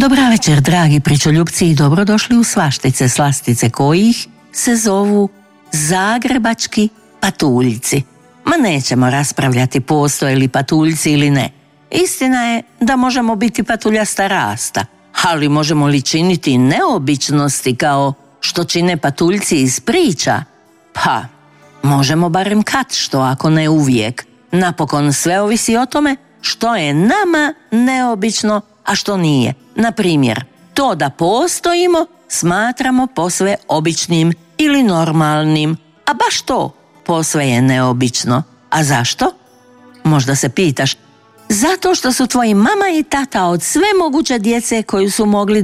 Dobrá večer, dragi pričoljupci, i dobrodošli u Svaštice slastice kojih se zovu zagrebački patuljci. Ma nećemo raspravljati postoje li patuljci ili ne. Istina je da možemo biti patuljasta rasta, ali možemo li činiti neobičnosti kao što čine patuljci iz priča? Pa, možemo barem kad što, ako ne uvijek. Napokon sve ovisi o tome što je nama neobično, a što nije. Na primjer, to da postojimo smatramo posve običnim ili normalnim, a baš to posve je neobično. A zašto? Možda se pitaš. Zato što su tvoji mama i tata od sve moguće djece koju su mogli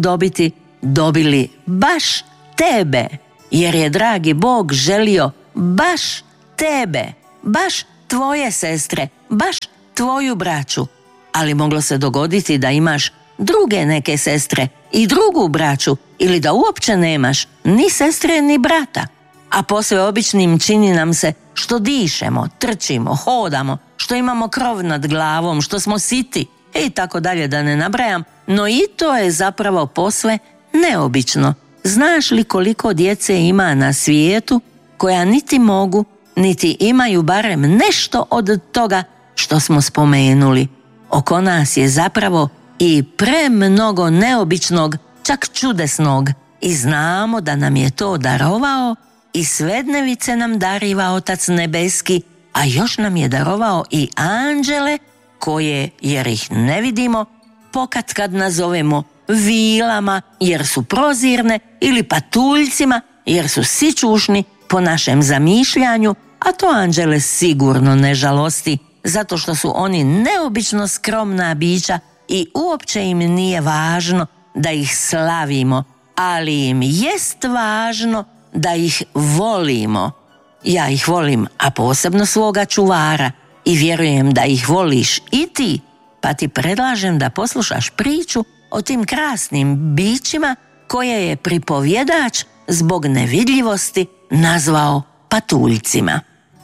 dobili baš tebe, jer je dragi Bog želio baš tebe, baš tvoje sestre, baš tvoju braću. Ali moglo se dogoditi da imaš druge neke sestre i drugu braću, ili da uopće nemaš ni sestre ni brata. A posve običnim čini nam se što dišemo, trčimo, hodamo, što imamo krov nad glavom, što smo siti i tako dalje, da ne nabrajam, no i to je zapravo posve neobično. Znaš li koliko djece ima na svijetu koja niti mogu, niti imaju barem nešto od toga što smo spomenuli? Oko nas je zapravo i premnogo neobičnog, čak čudesnog, i znamo da nam je to darovao i svednevice nam dariva Otac nebeski, a još nam je darovao i anđele koje, jer ih ne vidimo, pokatkad nazovemo vilama jer su prozirne ili patuljcima jer su sićušni po našem zamišljanju, a to anđele sigurno ne žalosti, zato što su oni neobično skromna bića i uopće im nije važno da ih slavimo, ali im jest važno da ih volimo. Ja ih volim, a posebno svoga čuvara, i vjerujem da ih voliš i ti, pa ti predlažem da poslušaš priču o tim krasnim bićima koje je pripovjedač zbog nevidljivosti nazvao patuljcima.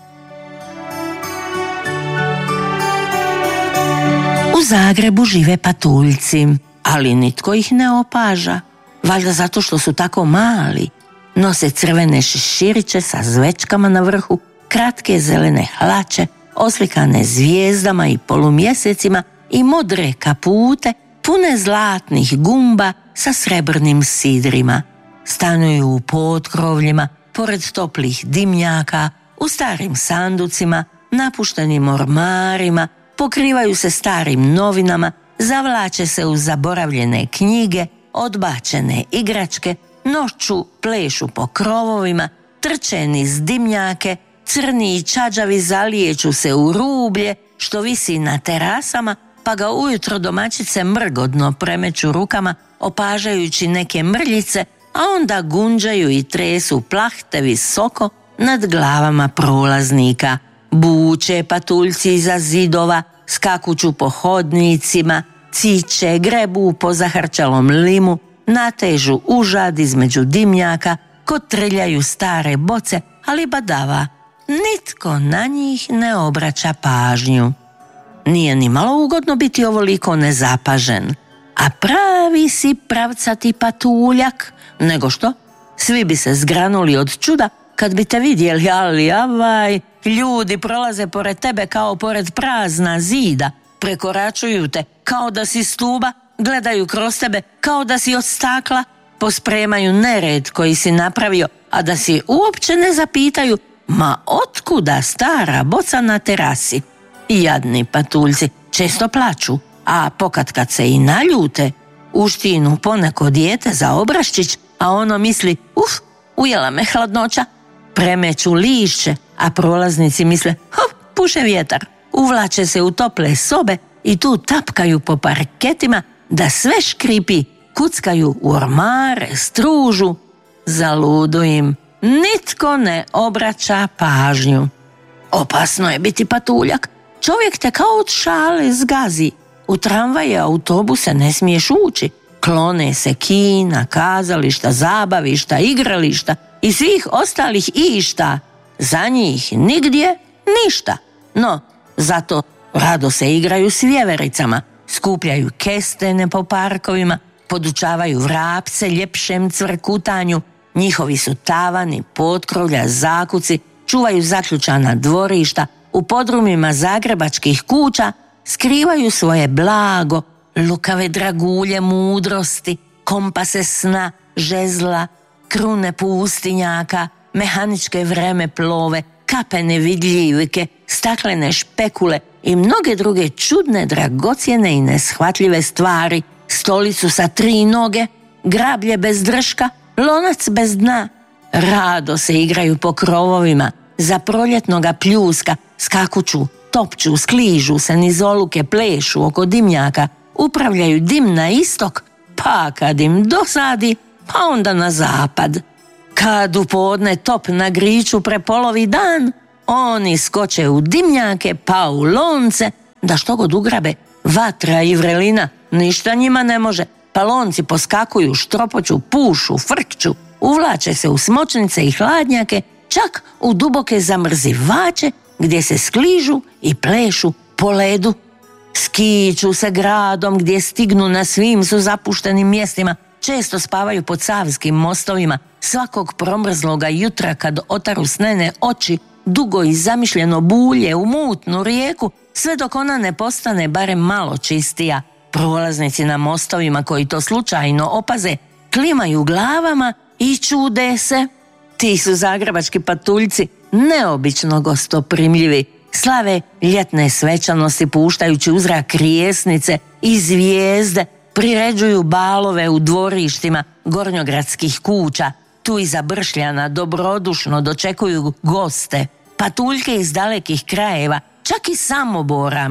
U Zagrebu žive patuljci, ali nitko ih ne opaža, valjda zato što su tako mali. Nose crvene šeširiće sa zvečkama na vrhu, kratke zelene hlače, oslikane zvijezdama i polumjesecima i modre kapute, pune zlatnih gumba sa srebrnim sidrima. Stanuju u potkrovljima, pored toplih dimnjaka, u starim sanducima, napuštenim ormarima, pokrivaju se starim novinama, zavlače se u zaboravljene knjige, odbačene igračke, noću plešu po krovovima, trče niz dimnjake, crni i čađavi zalijeću se u rublje što visi na terasama, pa ga ujutro domaćice mrgodno premeću rukama opažajući neke mrljice, a onda gunđaju i tresu plahte visoko nad glavama prolaznika. Buče patuljci iza zidova, skakuću po hodnicima, ciće, grebu po zahrčalom limu, natežu užad između dimnjaka, kotrljaju stare boce, ali badava, nitko na njih ne obraća pažnju. Nije ni malo ugodno biti ovoliko nezapažen, a pravi si pravcati patuljak, nego što? Svi bi se zgranuli od čuda kad bi te vidjeli, ali ljudi prolaze pored tebe kao pored prazna zida, prekoračuju te kao da si stuba, gledaju kroz tebe kao da si od stakla, pospremaju nered koji si napravio, a da si uopće ne zapitaju, ma otkuda stara boca na terasi. Jadni patuljci često plaču, a pokatkad se i naljute, uštinu poneko dijete za obraščić, a ono misli, ujela me hladnoća, premeću lišće, a prolaznici misle, puše vjetar, uvlače se u tople sobe i tu tapkaju po parketima da sve škripi, kuckaju u ormare, stružu, zaludu im, nitko ne obraća pažnju. Opasno je biti patuljak, čovjek te kao od šale zgazi, u tramvaje, autobuse ne smiješ ući, klone se kina, kazališta, zabavišta, igrališta i svih ostalih išta, za njih nigdje ništa, no zato rado se igraju s vjevericama, skupljaju kestene po parkovima, podučavaju vrapce ljepšem cvrkutanju, njihovi su tavani, potkrovlja, zakuci, čuvaju zaključana dvorišta, u podrumima zagrebačkih kuća skrivaju svoje blago, lukave dragulje mudrosti, kompase sna, žezla, krune pustinjaka, mehaničke vremeplove, kape nevidljivike, staklene špekule i mnoge druge čudne, dragocjene i neshvatljive stvari, stolicu sa 3 noge, grablje bez drška, lonac bez dna. Rado se igraju po krovovima, za proljetnoga pljuska, skakuću, topču, skližu se niz oluke, plešu oko dimnjaka, upravljaju dim na istok, pa kad im dosadi, pa onda na zapad. Kad u podne top na griču prepolovi dan, oni skoče u dimnjake pa u lonce, da što god ugrabe, vatra i vrelina, ništa njima ne može, pa lonci poskakuju, štropoću, pušu, frkću, uvlače se u smočnice i hladnjake, čak u duboke zamrzivače gdje se skližu i plešu po ledu. Skiću se gradom gdje stignu, na svim su zapuštenim mjestima, često spavaju pod savskim mostovima, svakog promrzloga jutra kad otaru snene oči, dugo i zamišljeno bulje u mutnu rijeku, sve dok ona ne postane barem malo čistija. Prolaznici na mostovima koji to slučajno opaze, klimaju glavama i čude se. Ti su zagrebački patuljci neobično gostoprimljivi, slave ljetne svečanosti puštajući u zrak rijesnice i zvijezde, priređuju balove u dvorištima gornjogradskih kuća, tu iza Bršljana dobrodušno dočekuju goste. Patuljke iz dalekih krajeva, čak i Samobora,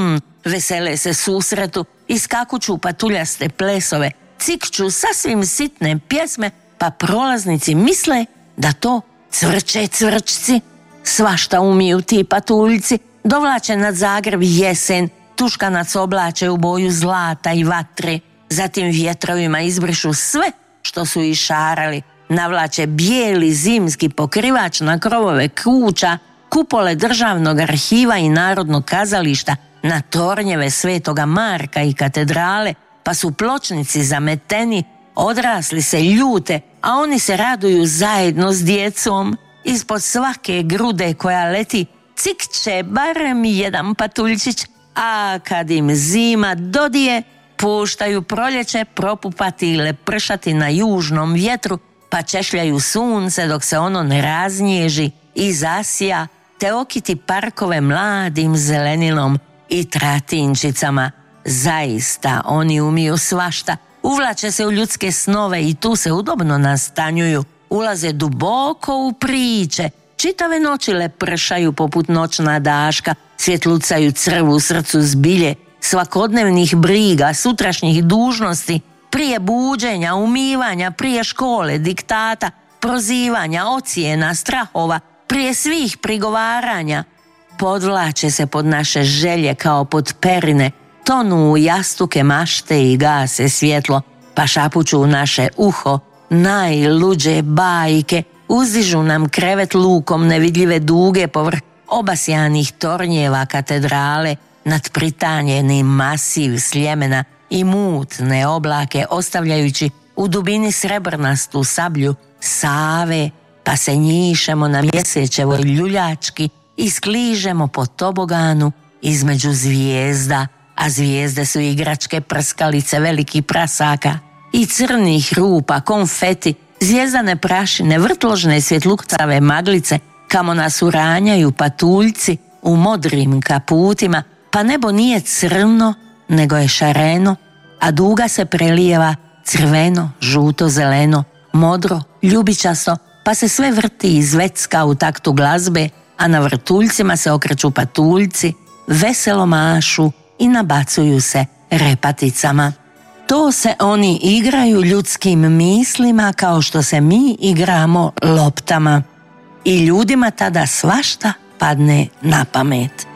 vesele se susretu, iskakuću patuljaste plesove, cikću sasvim sitne pjesme, pa prolaznici misle da to cvrče cvrčci. Svašta umiju ti patuljci, dovlače nad Zagreb jesen, tuškanac oblače u boju zlata i vatre, zatim vjetrovima izbrišu sve što su išarali, navlače bijeli zimski pokrivač na krovove kuća, kupole državnog arhiva i narodnog kazališta, na tornjeve Svetoga Marka i katedrale, pa su pločnici zameteni, odrasli se ljute, a oni se raduju zajedno s djecom. Ispod svake grude koja leti cikće barem jedan patuljčić, a kad im zima dodije, puštaju proljeće propupati i lepršati na južnom vjetru, pa češljaju sunce dok se ono ne raznježi i zasija, te okiti parkove mladim zelenilom i tratinčicama. Zaista oni umiju svašta, uvlače se u ljudske snove i tu se udobno nastanjuju, ulaze duboko u priče, čitave noći lepršaju poput noćna daška, svjetlucaju crv u srcu zbilje, svakodnevnih briga, sutrašnjih dužnosti, prije buđenja, umivanja, prije škole, diktata, prozivanja, ocjena, strahova, prije svih prigovaranja. Podvlače se pod naše želje kao pod perine, tonu u jastuke mašte i gase svjetlo, pa šapuću u naše uho najluđe bajke, uzdižu nam krevet lukom nevidljive duge povrh obasjanih tornjeva katedrale, nad pritanjenim masiv sljemena i mutne oblake, ostavljajući u dubini srebrnastu sablju Save, pa se njišemo na mjesečevoj ljuljački i skližemo po toboganu između zvijezda, a zvijezde su igračke prskalice velikih prasaka i crnih rupa, konfeti, zvijezdane prašine, vrtložne svjetlukcave maglice, kamo nas uranjaju patuljci u modrim kaputima, pa nebo nije crno, nego je šareno, a duga se prelijeva crveno, žuto, zeleno, modro, ljubičasto, pa se sve vrti i zvecka u taktu glazbe, a na vrtuljcima se okreću patuljci, veselo mašu i nabacuju se repaticama. To se oni igraju ljudskim mislima kao što se mi igramo loptama. I ljudima tada svašta padne na pamet.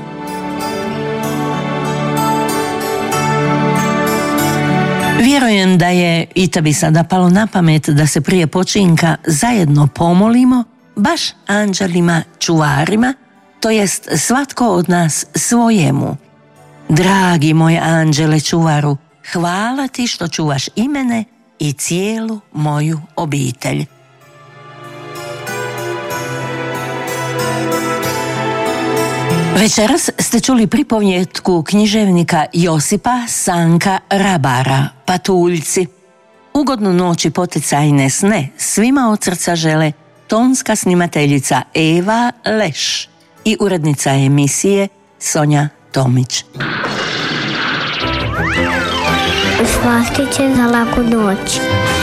Vjerujem da je i tebi sada palo na pamet da se prije počinka zajedno pomolimo, baš anđelima čuvarima, to jest svatko od nas svojemu. Dragi moj anđele čuvaru, hvala ti što čuvaš i mene i cijelu moju obitelj. Večeras ste čuli pripovjetku književnika Josipa Sanka Rabara, Patuljci. Ugodnu noć i poticajne sne svima od srca žele tonska snimateljica Eva Leš i urednica emisije Sonja Tomić. Uz slastiće za laku noć.